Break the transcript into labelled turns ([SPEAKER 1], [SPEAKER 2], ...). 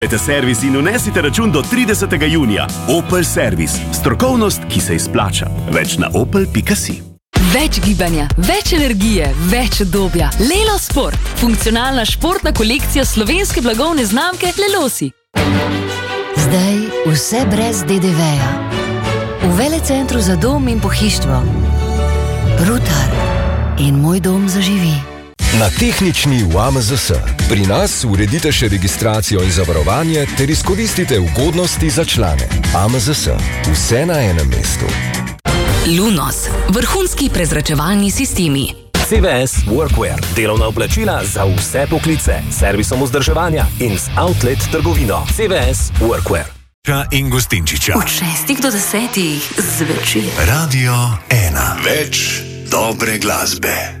[SPEAKER 1] Servis in unesite račun do 30. junija. Opel Servis. Strokovnost, ki se izplača. Več na opel.si.
[SPEAKER 2] Več gibanja, več energije, več udobja. Lelo Sport. Funkcionalna športna kolekcija slovenske blagovne znamke Lelosi.
[SPEAKER 3] Zdaj vse brez DDV-ja. V Velecentru za dom in pohištvo. Rutar in Moj dom zaživi.
[SPEAKER 4] Na tehnični v AMZS. Pri nas uredite še registracijo in zavarovanje ter izkoristite ugodnosti za člane. AMZS. Vse na enem mestu.
[SPEAKER 2] Lunos. Vrhunski prezračevalni sistemi.
[SPEAKER 5] CVS Workwear. Delovna oblačila za vse poklice. Servisom vzdrževanja in z outlet trgovino. CVS Workwear.
[SPEAKER 6] In Gostinčiča.
[SPEAKER 2] Od 6 do 10 zvečer.
[SPEAKER 6] Radio 1. Več dobre glasbe.